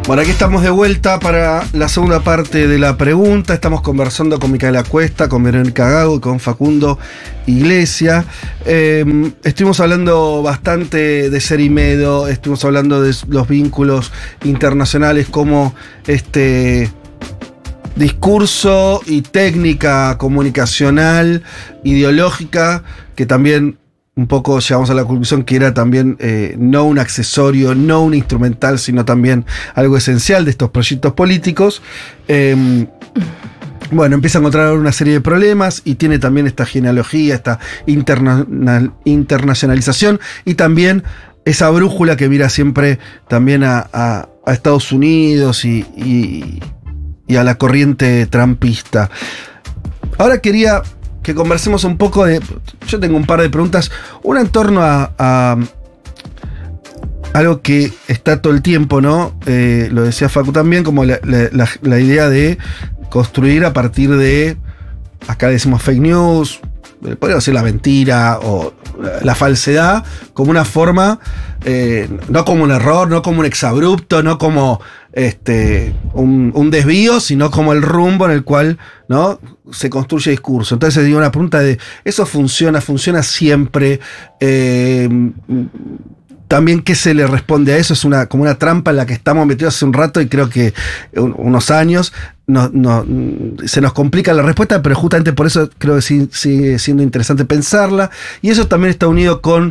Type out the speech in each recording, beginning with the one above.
Bueno, aquí estamos de vuelta para la segunda parte de la pregunta. Estamos conversando con Micaela Cuesta, con Verónica Gago y con Facundo Iglesias. Estuvimos hablando bastante de Serimedo, estuvimos hablando de los vínculos internacionales, como discurso y técnica comunicacional, ideológica, que también un poco llegamos a la conclusión que era también no un accesorio, no un instrumental, sino también algo esencial de estos proyectos políticos. Bueno, empieza a encontrar una serie de problemas y tiene también esta genealogía, esta internacionalización y también esa brújula que mira siempre también a Estados Unidos y a la corriente trumpista. Ahora quería que conversemos un poco de... Yo tengo un par de preguntas. Una en torno a algo que está todo el tiempo, ¿no? Lo decía Facu también, como la idea de construir a partir de... Acá decimos fake news, podríamos decir la mentira o la falsedad, como una forma, no como un error, no como un exabrupto, no como un desvío, sino como el rumbo en el cual, ¿no?, se construye discurso. Entonces digo, una pregunta de, ¿eso funciona siempre? También, ¿qué se le responde a eso? Es como una trampa en la que estamos metidos hace un rato y creo que unos años se nos complica la respuesta, pero justamente por eso creo que sigue siendo interesante pensarla. Y eso también está unido con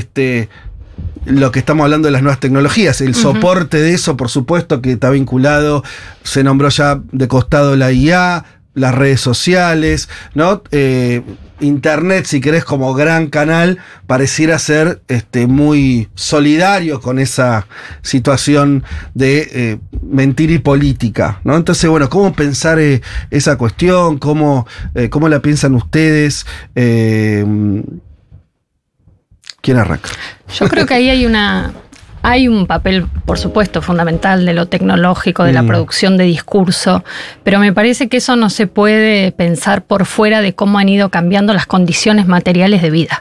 lo que estamos hablando de las nuevas tecnologías. El soporte de eso, por supuesto, que está vinculado, se nombró ya de costado la IA, las redes sociales, ¿no? Internet, si querés, como gran canal, pareciera ser muy solidario con esa situación de mentira y política, ¿no? Entonces, bueno, ¿cómo pensar esa cuestión? ¿Cómo la piensan ustedes? ¿Quién arranca? Yo creo que ahí hay un papel, por supuesto, fundamental de lo tecnológico, de la producción de discurso, pero me parece que eso no se puede pensar por fuera de cómo han ido cambiando las condiciones materiales de vida.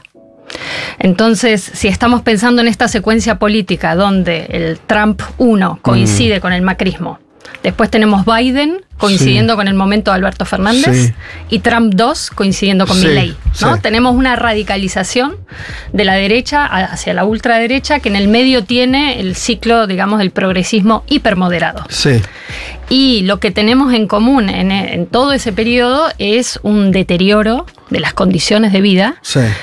Entonces, si estamos pensando en esta secuencia política donde el Trump 1 coincide con el macrismo, después tenemos Biden coincidiendo con el momento de Alberto Fernández y Trump 2 coincidiendo con Milei, ¿no? Sí. Tenemos una radicalización de la derecha hacia la ultraderecha que en el medio tiene el ciclo, digamos, del progresismo hipermoderado. Sí. Y lo que tenemos en común en todo ese periodo es un deterioro de las condiciones de vida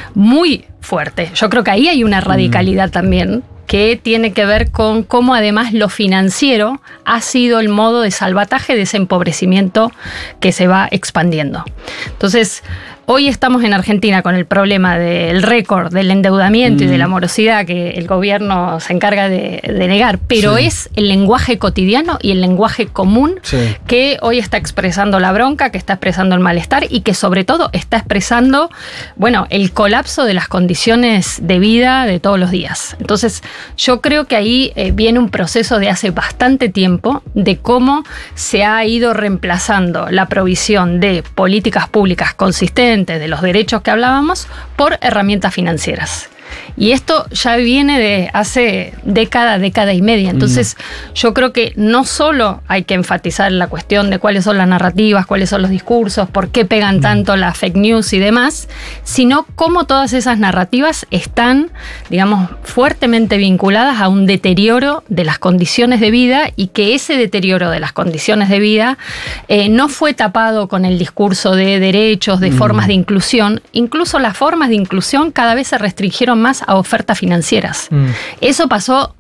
muy fuerte. Yo creo que ahí hay una radicalidad también, que tiene que ver con cómo además lo financiero ha sido el modo de salvataje de ese empobrecimiento que se va expandiendo. Entonces, hoy estamos en Argentina con el problema del récord del endeudamiento y de la morosidad que el gobierno se encarga de negar, pero es el lenguaje cotidiano y el lenguaje común que hoy está expresando la bronca, que está expresando el malestar y que sobre todo está expresando, bueno, el colapso de las condiciones de vida de todos los días. Entonces, yo creo que ahí viene un proceso de hace bastante tiempo de cómo se ha ido reemplazando la provisión de políticas públicas consistentes de los derechos que hablábamos por herramientas financieras. Y esto ya viene de hace década y media. Entonces, yo creo que no solo hay que enfatizar la cuestión de cuáles son las narrativas, cuáles son los discursos, por qué pegan tanto las fake news y demás, sino cómo todas esas narrativas están, digamos, fuertemente vinculadas a un deterioro de las condiciones de vida y que ese deterioro de las condiciones de vida no fue tapado con el discurso de derechos, de formas de inclusión. Incluso las formas de inclusión cada vez se restringieron más a ofertas financieras. Eso pasó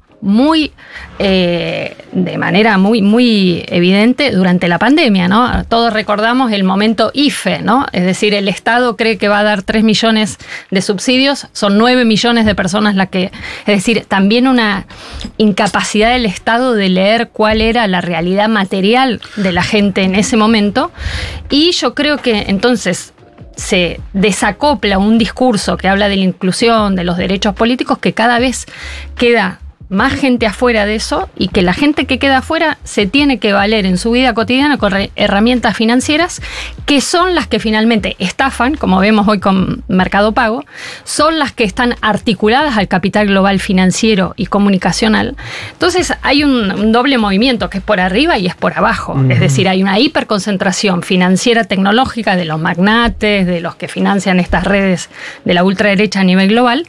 de manera muy evidente durante la pandemia, ¿no? Todos recordamos el momento IFE, ¿no? Es decir, el Estado cree que va a dar 3 millones de subsidios, son 9 millones de personas las que... Es decir, también una incapacidad del Estado de leer cuál era la realidad material de la gente en ese momento. Y yo creo que entonces se desacopla un discurso que habla de la inclusión, de los derechos políticos, que cada vez queda más gente afuera de eso y que la gente que queda afuera se tiene que valer en su vida cotidiana con herramientas financieras que son las que finalmente estafan, como vemos hoy con Mercado Pago, son las que están articuladas al capital global financiero y comunicacional. Entonces hay un doble movimiento que es por arriba y es por abajo. Es decir, hay una hiperconcentración financiera tecnológica de los magnates, de los que financian estas redes de la ultraderecha a nivel global,